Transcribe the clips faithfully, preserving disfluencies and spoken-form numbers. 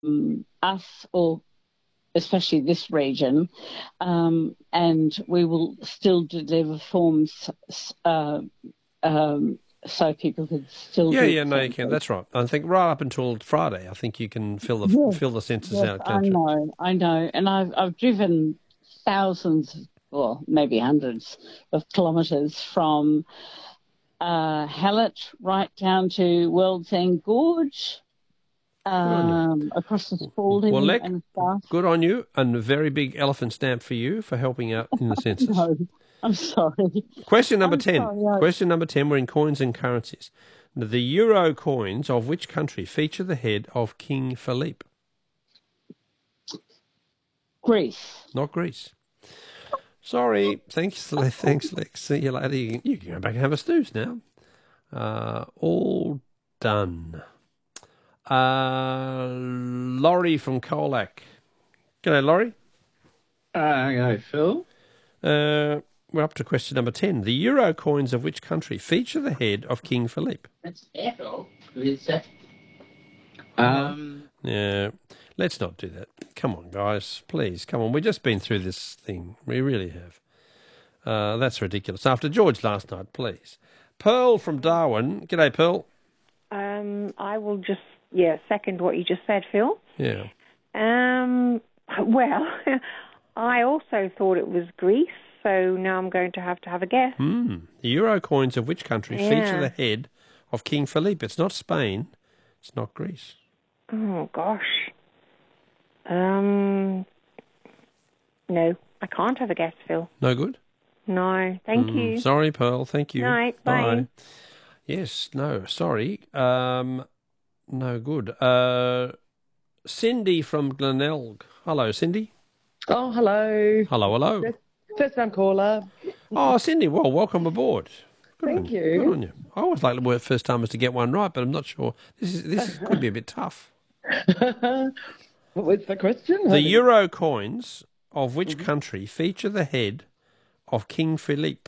um, us or especially this region, um, and we will still deliver forms uh, um, so people could still Yeah, do yeah, the no, you can. census. That's right. I think right up until Friday, I think you can fill the Yes, fill the census yes, out, I can't you? know, I know, and I've I've driven thousands, well, maybe hundreds of kilometres from uh, Hallett right down to World's End Gorge, Good on you. um, across the Well, Spalding Lek, and stuff. good on you, and a very big elephant stamp for you for helping out in the census. No, I'm sorry. Question number I'm ten. sorry. I, Question number ten. We're in coins and currencies. The euro coins of which country feature the head of King Philippe? Greece. Not Greece. Sorry. Thanks, Le- thanks, Lex. See you later. You can, you can go back and have a snooze now. Uh, all done. Uh, Laurie from Colac. G'day, Laurie. Uh, okay, Phil. Uh, we're up to question number ten. The euro coins of which country feature the head of King Philippe? That's Echo. Who is that? Um, Yeah, let's not do that. Come on, guys. Please, come on. We've just been through this thing. We really have. Uh, that's ridiculous. After George last night, please. Pearl from Darwin. G'day, Pearl. Um, I will just, yeah, second what you just said, Phil. Yeah. Um, well, I also thought it was Greece, so now I'm going to have to have a guess. Hmm. The euro coins of which country Yeah. feature the head of King Philippe? It's not Spain. It's not Greece. Oh, gosh. Um, no, I can't have a guess, Phil. No good? No, thank Hmm. you. Sorry, Pearl. Thank you. Night, bye. Yes, no, sorry. Um, no good. Uh, Cindy from Glenelg. Hello, Cindy. Oh, hello. Hello, hello. First, first time caller. Oh, Cindy, well, welcome aboard. Good Thank on, you. Good on you. I always like the word first timers to get one right, but I'm not sure. This is this could be a bit tough. What was the question? The euro coins of which country feature the head of King Philippe?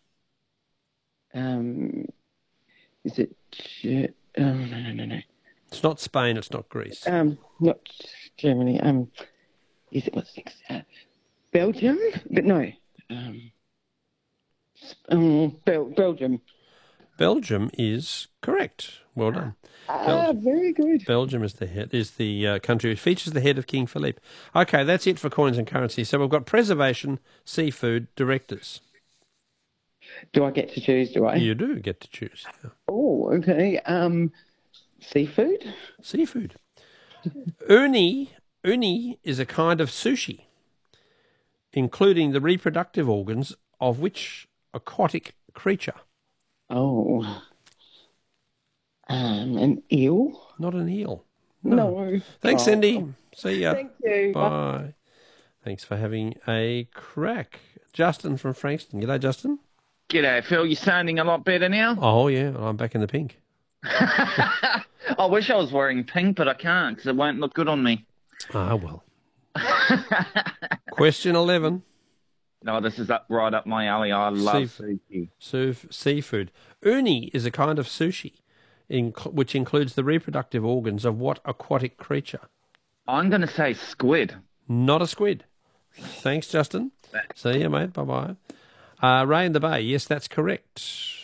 Um, is it? Ge- Um, no, no, no, no. It's not Spain. It's not Greece. Um, not Germany. Um, is it what's next? Uh, Belgium? But no. Um, s- um Bel- Belgium. Belgium is correct. Well done. Ah, Belgium. very good. Belgium is the head, is the uh, country which features the head of King Philippe. Okay, that's it for coins and currency. So we've got preservation, seafood, directors. Do I get to choose? Do I? You do get to choose. Yeah. Oh, okay. Um, seafood. Seafood. Uni, uni is a kind of sushi, including the reproductive organs of which aquatic creature? Oh. Um, an eel. Not an eel. No. Thanks, Oh. Cindy. See ya. Thank you. Bye. Thanks for having a crack. Justin from Frankston. G'day, Justin. G'day, Phil. You're sounding a lot better now. Oh, yeah, I'm back in the pink. I wish I was wearing pink, but I can't because it won't look good on me. Ah, well. Question eleven. No, this is up right up my alley. I love Seafood. sushi. Suf- seafood. Uni is a kind of sushi, inc- which includes the reproductive organs of what aquatic creature? I'm going to say squid. Not a squid. Thanks, Justin. See you, mate. Bye-bye. Uh, Ray in the Bay. Yes, that's correct.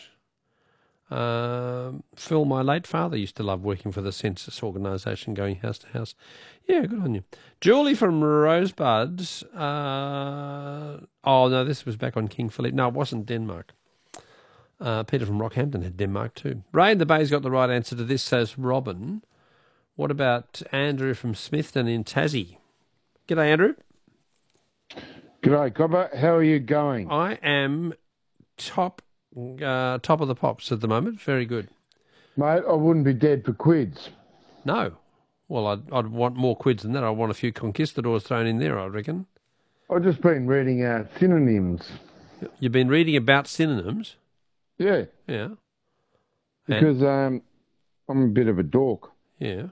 Um, Phil, my late father used to love working for the census organisation, going house to house. Yeah, good on you. Julie from Rosebud. Uh, oh, no, this was back on King Philippe. No, it wasn't Denmark. Uh, Peter from Rockhampton had Denmark too. Ray in the Bay's got the right answer to this, says Robin. What about Andrew from Smithton in Tassie? G'day, Andrew. G'day, Cobber. How are you going? I am top uh, top of the pops at the moment. Very good. Mate, I wouldn't be dead for quids. No. Well, I'd, I'd want more quids than that. I want a few conquistadors thrown in there, I reckon. I've just been reading uh, synonyms. You've been reading about synonyms? Yeah. Yeah. Because um, I'm a bit of a dork. Yeah.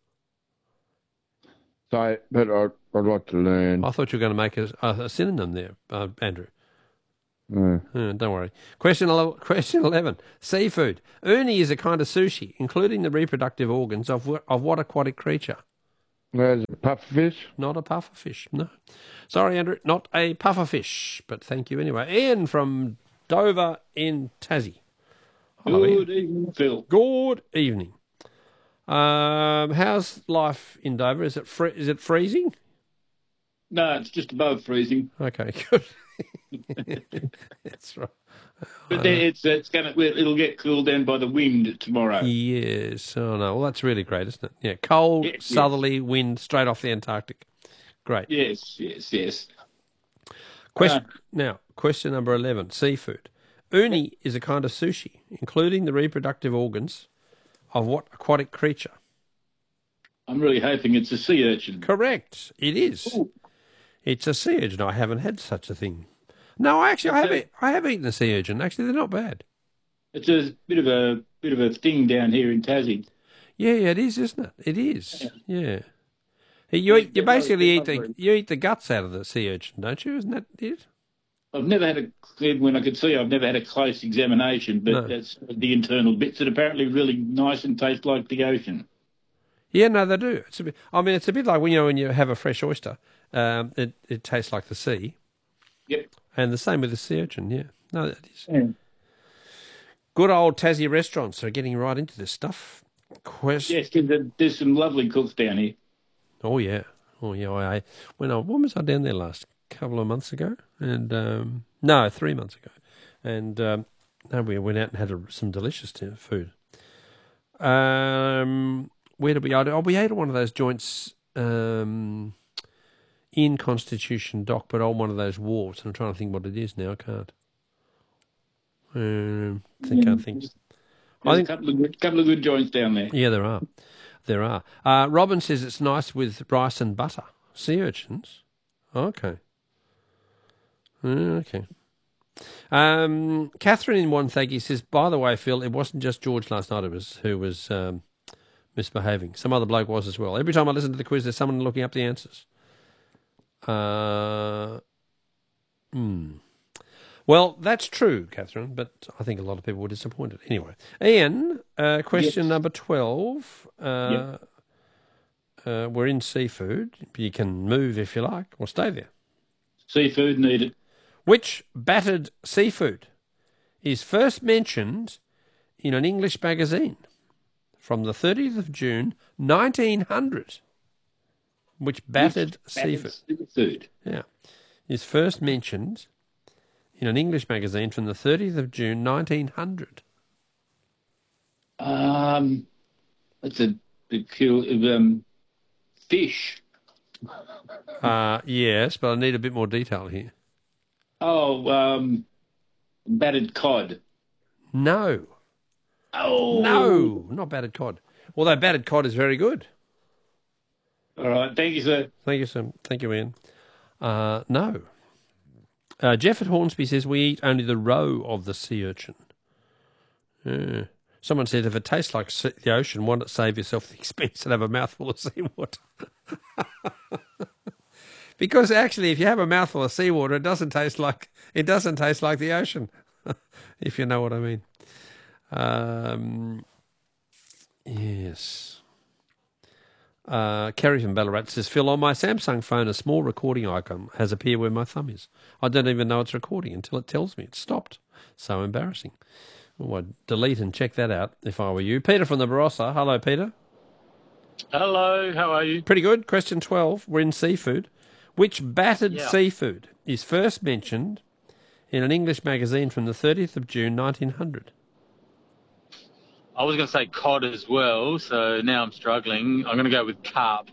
So, but I'd, I'd like to learn. I thought you were going to make a, a, a synonym there, uh, Andrew. No. Uh, don't worry. Question eleven, question eleven. Seafood. Uni is a kind of sushi, including the reproductive organs of, wh- of what aquatic creature? There's a pufferfish. Not a pufferfish, no. Sorry, Andrew, not a pufferfish, but thank you anyway. Ian from Dover in Tassie. Hello, Good Ian. evening, Phil. Good evening. Um, how's life in Dover? Is it fre- is it freezing? No, it's just above freezing. Okay, good. That's right. But then it's it's gonna it'll get cooled down by the wind tomorrow. Yes. Oh no. Well, that's really great, isn't it? Yeah. Cold, Yes, southerly wind straight off the Antarctic. Great. Yes, yes, yes. Question Uh, now. Question number eleven. Seafood. Uni is a kind of sushi, including the reproductive organs of what aquatic creature? I'm really hoping it's a sea urchin. Correct. It is. Ooh. It's a sea urchin. I haven't had such a thing. No, actually, I have. Okay. e- I have eaten a sea urchin. Actually, they're not bad. It's a bit of a bit of a thing down here in Tassie. Yeah, yeah, it is, isn't it? It is. Yeah. You eat, you basically eat the you eat the guts out of the sea urchin, don't you? Isn't that it? I've never had a when I could see. I've never had a close examination, but No. that's the internal bits that apparently really nice and taste like the ocean. Yeah, no, they do. It's a bit. I mean, it's a bit like when you know when you have a fresh oyster. Um, it it tastes like the sea. Yep. And the same with the sea urchin. Yeah. No, that is. Yeah. Good old Tassie restaurants are getting right into this stuff. Question. Yes, 'cause there- there's some lovely cooks down here. Oh yeah. Oh yeah. I, I when I when was I down there last? Couple of months ago, and um, no, three months ago, and um, no, we went out and had a, some delicious t- food. Um, where did we? Oh, we ate at one of those joints um, in Constitution Dock, but on one of those wharves. And I'm trying to think what it is now. I can't. Um, I think I think. There's I think a couple of good, couple of good joints down there. yeah, there are, there are. Uh, Robin says it's nice with rice and butter. Sea urchins. Okay. Okay. Um, Catherine in Wonthaggi says, by the way, Phil, it wasn't just George last night who was, who was um, misbehaving. Some other bloke was as well. Every time I listen to the quiz, there's someone looking up the answers. Uh, hmm. Well, that's true, Catherine, but I think a lot of people were disappointed. Anyway, Ian, uh, question Yes. number twelve. Uh, uh, we're in seafood. You can move if you like, or stay there. Seafood needed. Which battered seafood is first mentioned in an English magazine from the thirtieth of June, nineteen hundred? Which battered seafood, Seafood. yeah, is first mentioned in an English magazine from the thirtieth of June, nineteen hundred? Um, it's a peculiar um, fish. Uh, yes, but I need a bit more detail here. Oh, um, battered cod. No, Oh no, not battered cod. Although battered cod is very good. All right, thank you, sir. Thank you, sir. Thank you, Ian. Uh, no. Uh, Jeff at Hornsby says we eat only the roe of the sea urchin. Yeah. Someone said if it tastes like sea- the ocean, why not save yourself the expense and have a mouthful of seawater? Because actually, if you have a mouthful of seawater, it doesn't taste like it doesn't taste like the ocean, if you know what I mean. Um, yes. Uh, Kerry from Ballarat says, Phil, on my Samsung phone, a small recording icon has appeared where my thumb is. I don't even know it's recording until it tells me it's stopped. So embarrassing. Oh, I'd delete and check that out if I were you. Peter from the Barossa. Hello, Peter. Hello, how are you? Pretty good. Question twelve. We're in seafood. Which battered Yeah. seafood is first mentioned in an English magazine from the thirtieth of June, nineteen hundred? I was going to say cod as well, so now I'm struggling. I'm going to go with carp.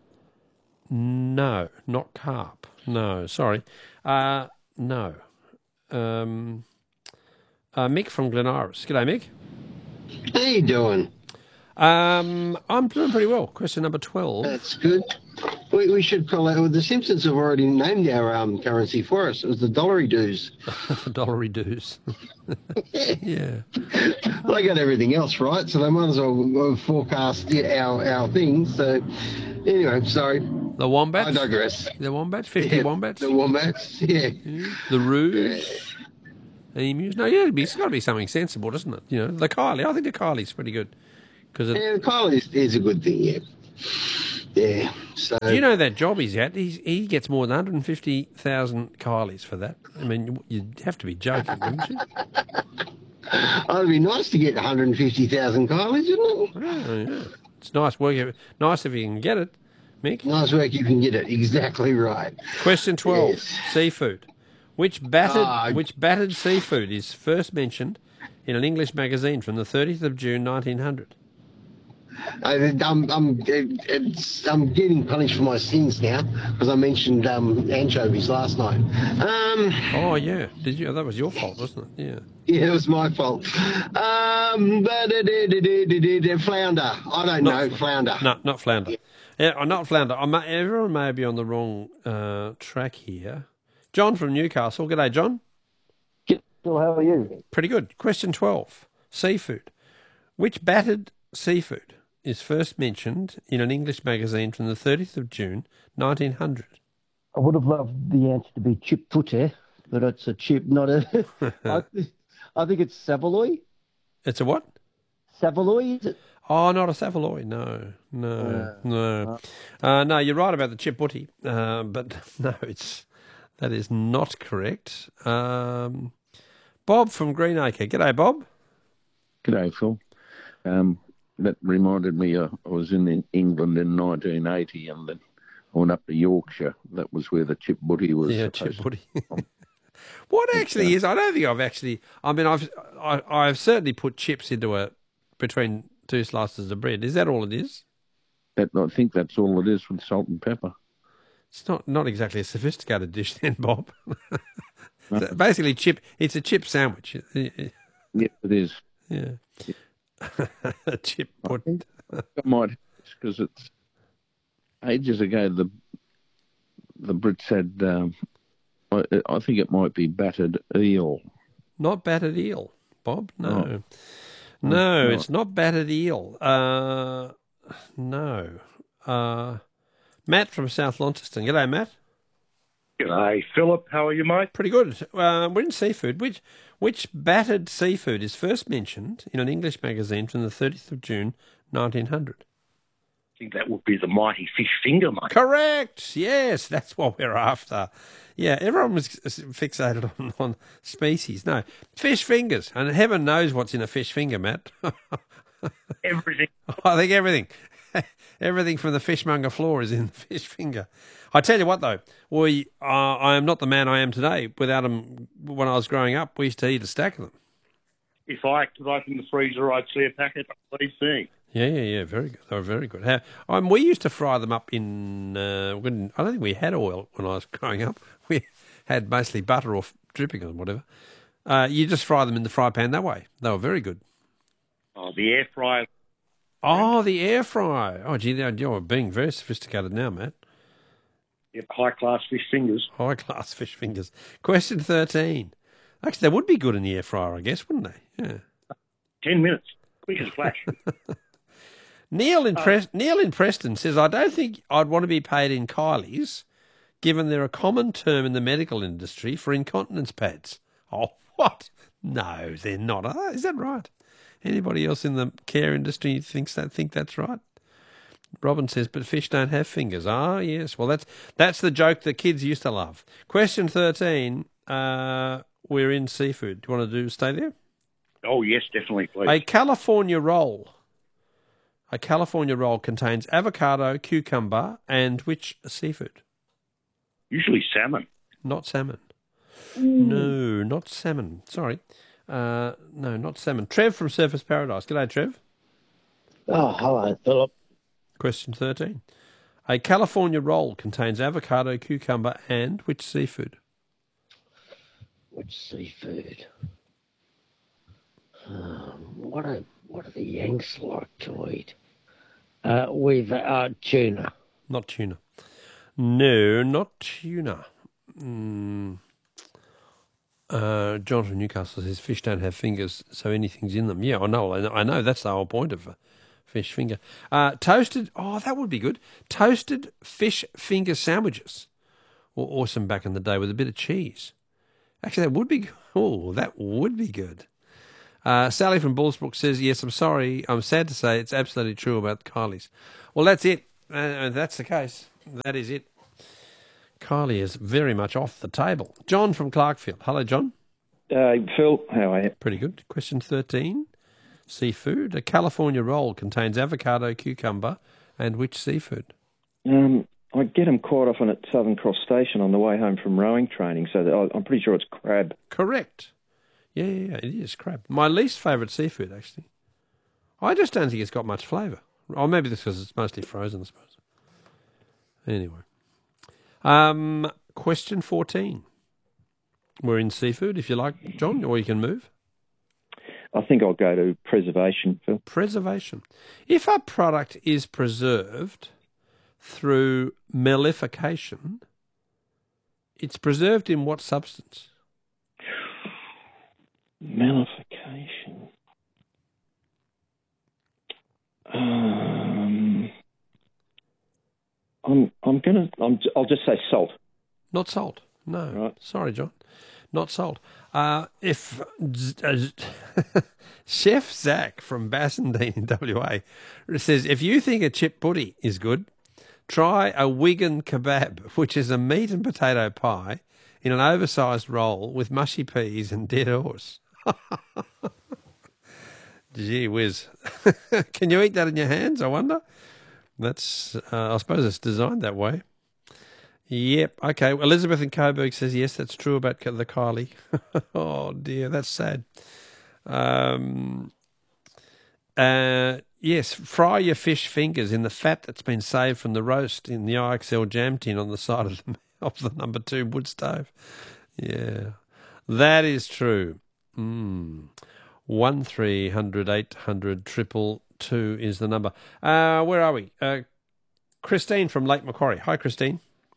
No, not carp. No, sorry. Uh, no. Um, uh, Mick from Glen Iris. G'day, Mick. How you doing? Um, I'm doing pretty well. Question number twelve. That's good. We, we should call out. Well, the Simpsons have already named our um, currency for us. It was the dollary dues. Dollary dues. Yeah. They got everything else right, so they might as well forecast yeah, our our things. So anyway, sorry. The wombats. I digress. The wombats. Fifty Yeah, wombats. The wombats. Yeah. The roos. Emus. No, yeah, it'd be, it's got to be something sensible, doesn't it? You know, the Kylie. I think the Kylie's pretty good because it, Yeah, Kyle is, is a good thing. Yeah. Yeah. So Do you know that job he's at? He's, he gets more than one hundred fifty thousand Kylies for that. I mean, you'd have to be joking, wouldn't you? Oh, it'd be nice to get one hundred fifty thousand Kylies, isn't it? Oh, yeah. It's nice work. Nice if you can get it, Mick. Nice work, you can get it. Exactly right. Question twelve. Yes. Seafood. Which battered Ah. which battered seafood is first mentioned in an English magazine from the thirtieth of June nineteen hundred? I, I'm, I'm, it's, I'm getting punished for my sins now because I mentioned um, anchovies last night. Um, Oh yeah, did you? That was your fault, wasn't it? Yeah. yeah, it was my fault. Um, flounder. I don't Not know, flounder. No, not flounder. Yeah, oh, not flounder. I may, everyone may be on the wrong uh, track here. John from Newcastle. G'day, John. Phil, how are you? Pretty good. Question twelve. Seafood. Which battered seafood is first mentioned in an English magazine from the thirtieth of June nineteen hundred? I would have loved the answer to be chip putte, but it's a chip, not a... I, I think it's Saveloy. It's a what? Saveloy, is it? Oh, not a Saveloy. No, no, no. Uh, no, you're right about the chip butty, uh, but no, it's that is not correct. Um, Bob from Greenacre. G'day, Bob. G'day, Phil. Um, that reminded me, uh, I was in England in nineteen eighty, and then I went up to Yorkshire. That was where the chip butty was. Yeah, chip supposed butty. to- What actually is? I don't think I've actually. I mean, I've I, I've certainly put chips into a between two slices of bread. Is that all it is? that, I think that's all it is with salt and pepper. It's not not exactly a sophisticated dish, then, Bob. So basically, chip. It's a chip sandwich. Yep, it is. Yeah. A chip put. I might, because it's ages ago. The the Brits had. Um, I, I think it might be battered eel. Not battered eel, Bob. No, Oh. no, Oh, it's not battered eel. Uh, no. Uh, Matt from South Launceston. G'day, Matt. G'day, Philip. How are you, mate? Pretty good. Uh, we're in seafood. Which which battered seafood is first mentioned in an English magazine from the thirtieth of June, nineteen hundred? I think that would be the mighty fish finger, mate. Correct. Yes, that's what we're after. Yeah, everyone was fixated on, on species. No, fish fingers. And heaven knows what's in a fish finger, Matt. Everything. I think everything. Everything from the fishmonger floor is in the fish finger. I tell you what, though, we uh, I am not the man I am today without them. When I was growing up, we used to eat a stack of them. If I could open the freezer, I'd see a packet of bloody thing. Yeah, yeah, yeah. Very good. They were very good. How, um, we used to fry them up in. Uh, when, I don't think we had oil when I was growing up. We had mostly butter or dripping or whatever. Uh, you just fry them in the fry pan that way. They were very good. Oh, the air fryer. Oh, the air fry. Oh, gee, you're being very sophisticated now, Matt. Yep, high-class fish fingers. High-class fish fingers. Question thirteen. Actually, they would be good in the air fryer, I guess, wouldn't they? Yeah. Ten minutes. Quick as flash. Neil in, Pres- Neil in Preston says, I don't think I'd want to be paid in Kylies, given they're a common term in the medical industry for incontinence pads. Oh, what? No, they're not. Are they? Is that right? Anybody else in the care industry thinks that think that's right? Robin says, but fish don't have fingers. Ah, yes. Well, that's that's the joke the kids used to love. Question thirteen. Uh, we're in seafood. Do you want to do stay there? Oh, yes, definitely, please. A California roll. A California roll contains avocado, cucumber, and which seafood? Usually salmon. Not salmon. No, not salmon. Sorry. Uh, no, not salmon. Trev from Surface Paradise. G'day, Trev. Oh, hello, Philip. Question thirteen. A California roll contains avocado, cucumber, and which seafood? Which seafood? Um, what are what do the Yanks like to eat? Uh, we've uh, tuna. Not tuna. No, not tuna. Mm. Uh, John from Newcastle says fish don't have fingers, so anything's in them. Yeah, I know. I know. I know that's the whole point of a fish finger. Uh, toasted. Oh, that would be good. Toasted fish finger sandwiches were awesome back in the day with a bit of cheese. Actually, that would be. Oh, that would be good. Uh, Sally from Bullsbrook says, yes, I'm sorry. I'm sad to say it's absolutely true about the Kylies. Well, that's it. and that's the case. That is it. Kylie is very much off the table. John from Clarkfield. Hello, John. Uh, Phil, how are you? Pretty good. Question thirteen. Seafood. A California roll contains avocado, cucumber, and which seafood? Um, I get them quite often at Southern Cross Station on the way home from rowing training, so I'm pretty sure it's crab. Correct. Yeah, yeah, yeah, it is crab. My least favourite seafood, actually. I just don't think it's got much flavour. Or maybe this because it's mostly frozen, I suppose. Anyway. Um, question fourteen. We're in seafood, if you like, John, or you can move. I think I'll go to preservation, Phil. Preservation. If a product is preserved through mellification, it's preserved in what substance? Mellification. Um, I'm I'm gonna I'm I'll just say salt. Not salt. No. Right. Sorry, John. Not salt. Uh, if uh, Chef Zach from Bassendean in W A says, if you think a chip putty is good, try a Wigan kebab, which is a meat and potato pie in an oversized roll with mushy peas and dead horse. Gee whiz. Can you eat that in your hands, I wonder? That's, uh, I suppose it's designed that way. Yep. Okay. Well, Elizabeth in Coburg says, yes, that's true about the Kylie. Oh, dear. That's sad. Um, uh, yes. Fry your fish fingers in the fat that's been saved from the roast in the I X L jam tin on the side of the, of the number two wood stove. Yeah. That is true. Mm. One three hundred eight hundred triple two is the number. Uh, where are we? Uh, Christine from Lake Macquarie. Hi, Christine.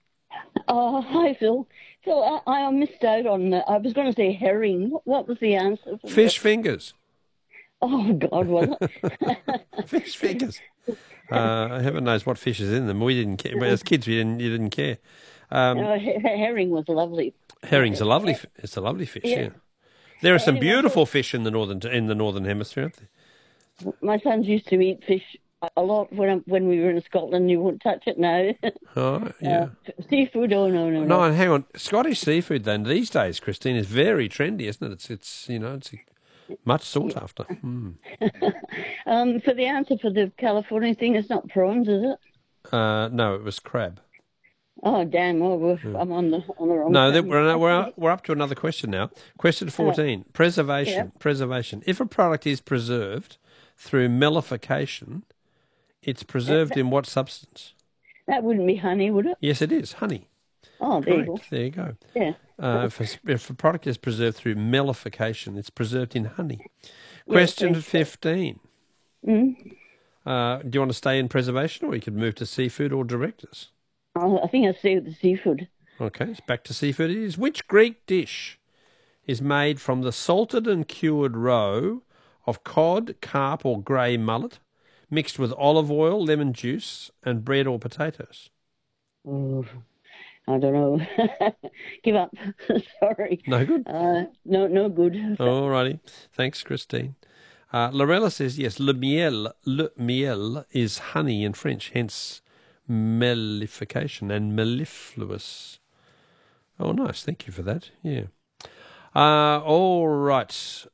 Oh, hi, Phil. So I, I missed out on, uh, I was going to say herring. What, what was the answer? For Fish that? fingers. Oh, God, was it? Fish fingers. Uh, heaven knows what fish is in them. We didn't care. But as kids, we didn't, you didn't care. Um, no, her- herring was lovely. herring's a lovely, fi- it's a lovely fish, yeah. Yeah. There are some Anyway, beautiful fish in the northern in the northern hemisphere, aren't there? My sons used to eat fish a lot when I, when we were in Scotland. You won't touch it now. Oh, yeah. Uh, seafood, oh, no, no, No, no. and hang on. Scottish seafood, then, these days, Christine, is very trendy, isn't it? It's, it's you know, it's much sought after. Mm. Um, for the answer for the California thing, it's not prawns, is it? Uh, no, it was crab. Oh, damn. Oh, we're, Yeah. I'm on the, on the wrong No, side. that, we're, we're, we're up to another question now. Question fourteen, preservation. yeah. Preservation. If a product is preserved through mellification, it's preserved in what substance? That wouldn't be honey, would it? Yes, it is. Honey. Oh, there you go. Correct. There you go. Yeah. Uh, if, a, if a product is preserved through mellification, it's preserved in honey. Question thanks. fifteen. Mm. Uh, do you want to stay in preservation, or you could move to seafood or directors? Oh, I think I'd stay with the seafood. Okay, it's back to seafood it is. Which Greek dish is made from the salted and cured roe of cod, carp or grey mullet, mixed with olive oil, lemon juice and bread or potatoes? Oh, I don't know. Give up. Sorry. No good? Uh, no, no good. All righty. Thanks, Christine. Uh, Lorella says, yes, le miel, le miel is honey in French, hence mellification and mellifluous. Oh, nice. Thank you for that. Yeah. Uh, all right.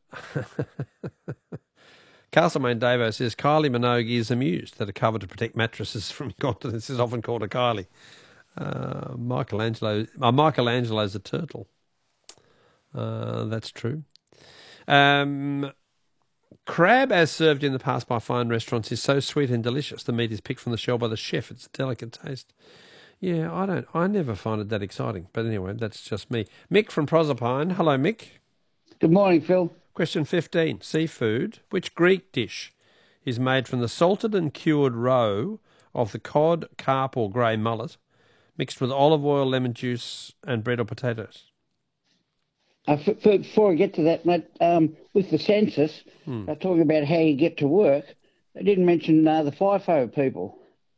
Castlemaine Davo says, Kylie Minogue is amused that a cover to protect mattresses from incontinence is often called a Kylie. Uh, Michelangelo, uh, Michelangelo's a turtle. Uh, that's true. Um, crab, as served in the past by fine restaurants, is so sweet and delicious. The meat is picked from the shell by the chef. It's a delicate taste. Yeah, I don't. I never find it that exciting. But anyway, that's just me. Mick from Proserpine. Hello, Mick. Good morning, Phil. Question fifteen. Seafood. Which Greek dish is made from the salted and cured roe of the cod, carp or grey mullet, mixed with olive oil, lemon juice and bread or potatoes? Uh, f- f- before I get to that, mate, um, with the census, Hmm. they're talking about how you get to work. They didn't mention uh, the FIFO people.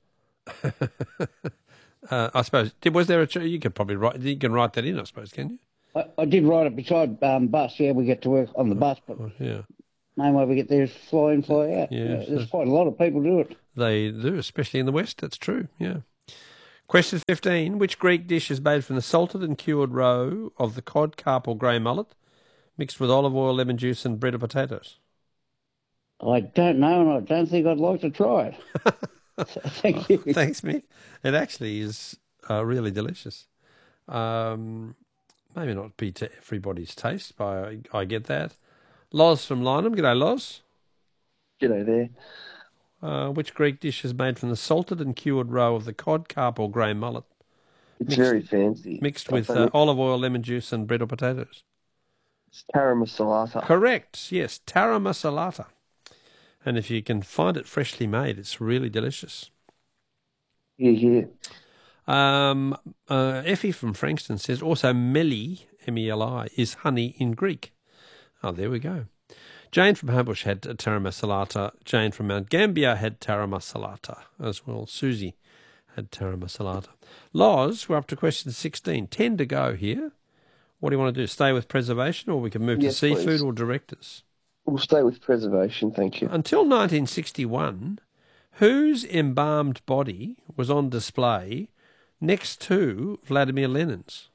uh, I suppose. Did, was there a? You could probably write. You can write that in. I suppose. Can you? I, I did write it beside um, bus. Yeah, we get to work on the bus, but Oh, yeah. main way we get there is fly in, fly out. Yeah, Uh, so- there's quite a lot of people do it. They do, especially in the West. That's true, yeah. Question fifteen. Which Greek dish is made from the salted and cured roe of the cod, carp or grey mullet, mixed with olive oil, lemon juice and bread or potatoes? I don't know, and I don't think I'd like to try it. Thank you. Thanks, Mick. It actually is uh, really delicious. Um, maybe not be to everybody's taste, but I, I get that. Loz from Lynham. G'day, Loz. G'day there. Uh, which Greek dish is made from the salted and cured roe of the cod, carp or grey mullet? It's mixed, very fancy. Mixed with uh, olive oil, lemon juice and bread or potatoes. It's tara masala. Correct, yes, tara masala. And if you can find it freshly made, it's really delicious. Yeah, yeah. Um, uh, Effie from Frankston says, also meli, M E L I, is honey in Greek. Oh, there we go. Jane from Homebush had tara masalata. Jane from Mount Gambier had tara masalata as well. Susie had tara masalata. Loz, we're up to question sixteen. Ten to go here. What do you want to do? Stay with preservation, or we can move Yes, to seafood please. or directors? We'll stay with preservation, thank you. Until nineteen sixty-one, whose embalmed body was on display next to Vladimir Lenin's?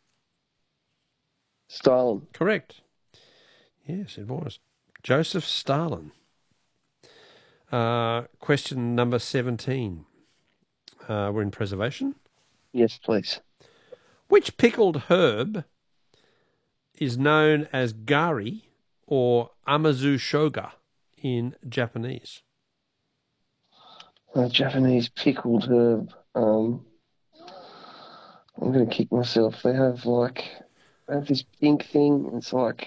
Stalin. Correct. Yes, it was. Joseph Stalin. Uh, question number seventeen. Uh, we're in preservation. Yes, please. Which pickled herb is known as gari or amazu shoga in Japanese? Uh, Japanese pickled herb. Um, I'm going to kick myself. They have like, they have this pink thing. And it's like,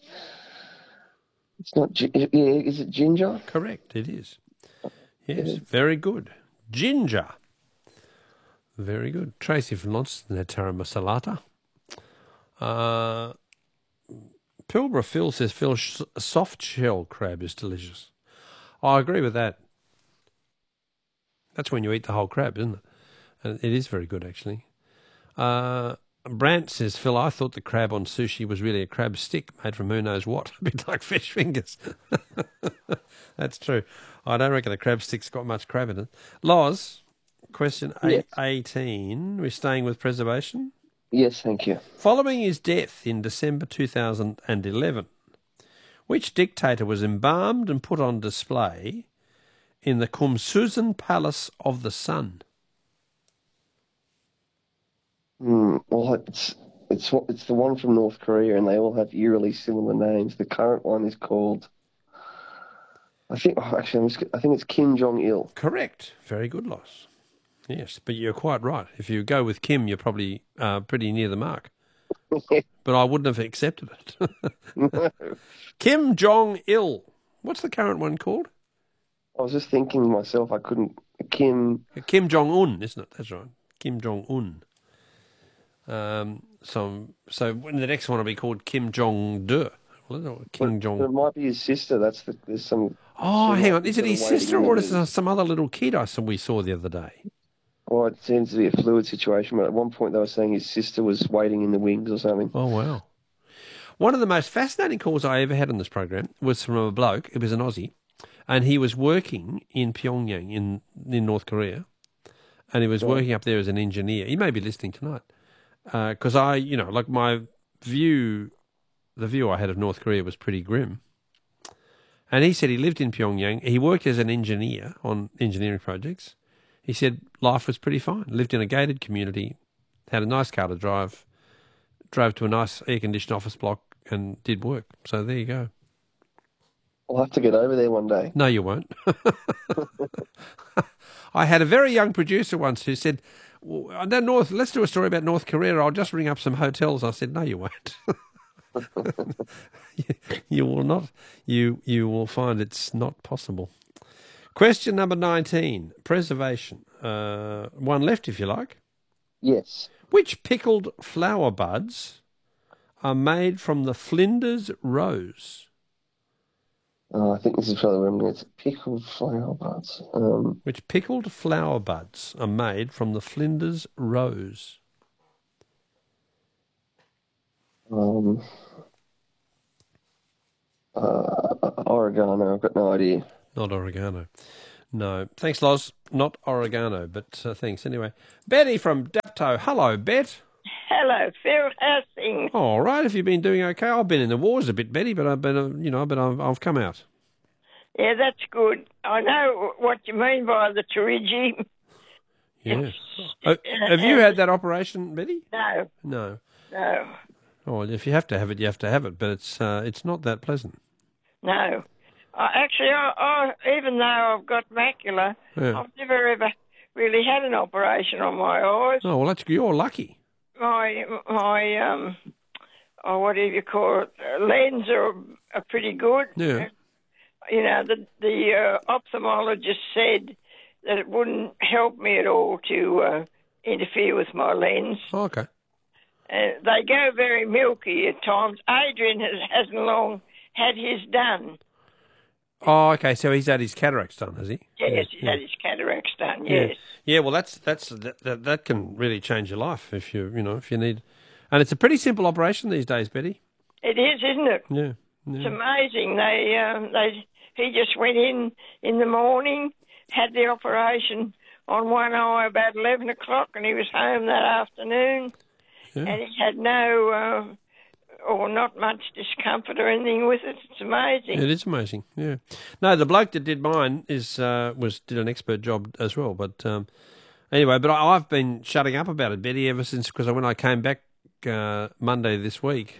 it's not, gi- yeah, is it ginger? Correct, it is. Yes, Yeah. very good. Ginger. Very good. Tracy from Launceston had tara masalata. Uh, Pilbara Phil says, Phil, sh- soft shell crab is delicious. I agree with that. That's when you eat the whole crab, isn't it? And it is very good, actually. Uh, Brant says, Phil, I thought the crab on sushi was really a crab stick made from who knows what, a bit like fish fingers. That's true. I don't reckon the crab stick's got much crab in it. Loz, question Yes. eighteen. We're staying with preservation? Yes, thank you. Following his death in December two thousand eleven, which dictator was embalmed and put on display in the Kumsusan Palace of the Sun? Hmm. Well, it's it's what it's the one from North Korea, and they all have eerily similar names. The current one is called, I think. Oh, actually, I'm just, I think it's Kim Jong Il. Correct. Very good, Loz. Yes, but you're quite right. If you go with Kim, you're probably uh, pretty near the mark. But I wouldn't have accepted it. Kim Jong Il. What's the current one called? I was just thinking to myself, I couldn't. Kim. Kim Jong Un, isn't it? That's right. Kim Jong Un. Um. So, so when the next one will be called Kim Jong De. Kim Jong. It might be his sister. That's the. There's some. Oh, some hang on. Is it his waiting sister in or the is it some other little kid I saw we saw the other day? Well, it seems to be a fluid situation, but at one point they were saying his sister was waiting in the wings or something. Oh, wow. One of the most fascinating calls I ever had on this program was from a bloke. It was an Aussie, and he was working in Pyongyang in, in North Korea, and he was Right. working up there as an engineer. He may be listening tonight because I, you know, like my view, the view I had of North Korea was pretty grim. And he said he lived in Pyongyang. He worked as an engineer on engineering projects. He said life was pretty fine. Lived in a gated community, had a nice car to drive, drove to a nice air-conditioned office block and did work. So there you go. I'll have to get over there one day. No, you won't. I had a very young producer once who said, well, no, North, let's do a story about North Korea. I'll just ring up some hotels. I said, no, you won't. you, you will not. You, you will find it's not possible. Question number nineteen, preservation. Uh, one left, if you like. Yes. Which pickled flower buds are made from the Flinders rose? Oh, I think this is probably where I'm going to pickled flower buds. Um, Which pickled flower buds are made from the Flinders rose? um, uh, oregano. I've got no idea. Not oregano. No. Thanks, Loz. Not oregano, but uh, thanks anyway. Betty from Dapto. Hello, Bet. Hello, Phil. How's things? All right. Have you been doing okay? I've been in the wars a bit, Betty, but I've been, uh, you know, but I've, I've come out. Yeah, that's good. I know what you mean by the Torigi. Yeah. Uh, have you had that operation, Betty? No, No. no, Oh, well, if you have to have it, you have to have it, but it's uh, it's not that pleasant. no. I actually, I, I, even though I've got macula, Yeah. I've never ever really had an operation on my eyes. Oh, well, that's you're lucky. My, my, um, oh, what do you call it? Uh, lens are, are pretty good. Yeah. You know, the the uh, ophthalmologist said that it wouldn't help me at all to uh, interfere with my lens. Oh, okay. Uh, they go very milky at times. Adrian has, hasn't long had his done. Oh, okay. So he's had his cataracts done, has he? Yes, Yeah, he's had his cataracts done, yeah. yes. Yeah. Well, that's that's that, that that can really change your life if you you know if you need, and it's a pretty simple operation these days, Betty. It is, isn't it? Yeah. It's yeah. amazing. They um, they he just went in in the morning, had the operation on one eye about eleven o'clock, and he was home that afternoon, Yeah. and he had no uh, or not much discomfort or anything with it. It's amazing. It is amazing. Yeah. No, the bloke that did mine is uh, was did an expert job as well. But um, anyway, but I, I've been shutting up about it, Betty, ever since because when I came back uh, Monday this week,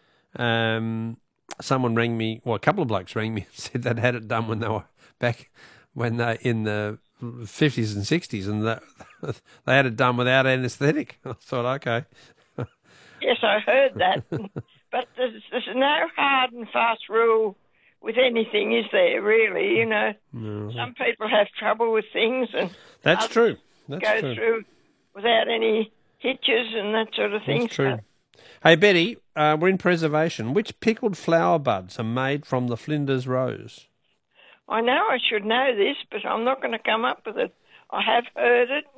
um, someone rang me. Well, a couple of blokes rang me and said they'd had it done when they were back when they in the fifties and sixties, and that they had it done without anaesthetic. I thought, okay. Yes, I heard that. But there's, there's no hard and fast rule with anything, is there, really? You know, No. some people have trouble with things and That's others true. That's go true. through without any hitches and that sort of thing. That's true. Hey, Betty, uh, we're in preservation. Which pickled flower buds are made from the Flinders rose? I know I should know this, but I'm not going to come up with it. I have heard it,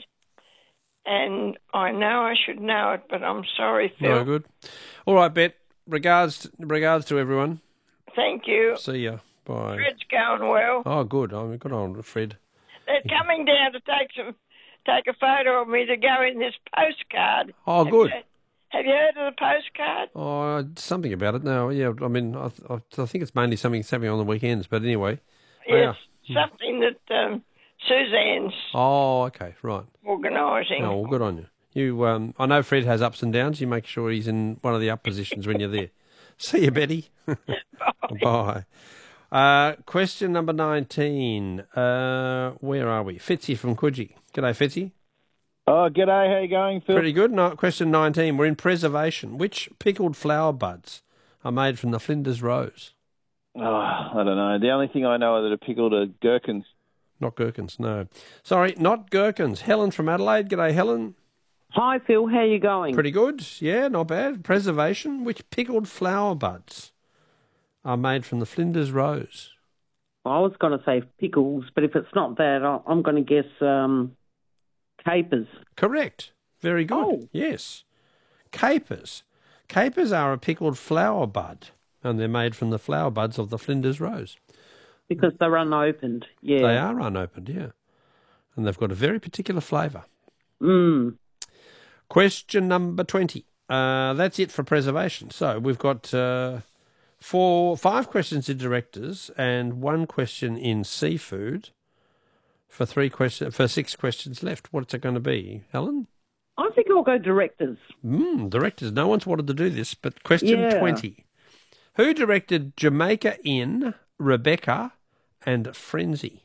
and I know I should know it, but I'm sorry, Phil. No good. All right, Bet. Regards, regards to everyone. Thank you. See ya. Bye. Fred's going well. Oh, good. Oh, good on Fred. They're coming down to take some, take a photo of me to go in this postcard. Oh, Have good. you- have you heard of the postcard? Oh, something about it now. Yeah, I mean, I, I, I think it's mainly something that's happening on the weekends. But anyway. Yes, Yeah. something that um, Suzanne's Oh, okay, right. organising. Oh, well, good on you. You, um, I know Fred has ups and downs. You make sure he's in one of the up positions when you're there. See you, Betty. Bye. Uh, question number nineteen. Uh, where are we? Fitzy from Coogee. G'day, Fitzy. Oh, g'day. How you going, Phil? Pretty good. No, question nineteen. We're in preservation. Which pickled flower buds are made from the Flinders rose? Oh, I don't know. The only thing I know that are pickled are gherkins. Not gherkins, no. Sorry, not gherkins. Helen from Adelaide. G'day, Helen. Hi, Phil. How you going? Pretty good. Yeah, not bad. Preservation. Which pickled flower buds are made from the Flinders rose? I was going to say pickles, but if it's not that, I- I'm going to guess um, capers. Correct. Very good. Oh. Yes. Capers. Capers are a pickled flower bud, and they're made from the flower buds of the Flinders rose. Because they're unopened, yeah. They are unopened, yeah. And they've got a very particular flavour. Mm. Question number twenty. Uh, that's it for preservation. So we've got uh, four, five questions in directors and one question in seafood for three question, for six questions left. What's it going to be, Helen? I think I'll go directors. Mm, directors. No one's wanted to do this, but question Yeah. twenty. Who directed Jamaica Inn, Rebecca, and Frenzy?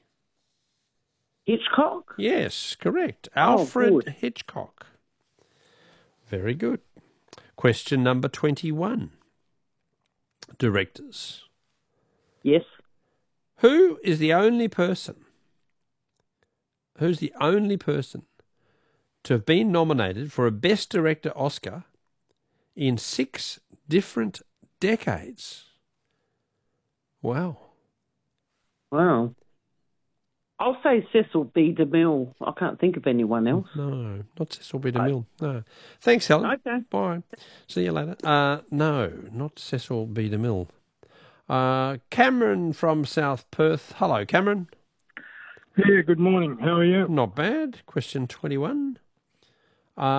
Hitchcock? Yes, correct. Oh, Alfred good. Hitchcock. Very good. Question number twenty-one. Directors. Yes. Who is the only person, who's the only person to have been nominated for a Best Director Oscar in six different decades? Wow. Wow. I'll say Cecil B. DeMille. I can't think of anyone else. No, not Cecil B. DeMille. No. Thanks, Helen. Okay. Bye. See you later. Uh, no, not Cecil B. DeMille. Uh, Cameron from South Perth. Hello, Cameron. Yeah, good morning. How are you? Not bad. Question twenty-one.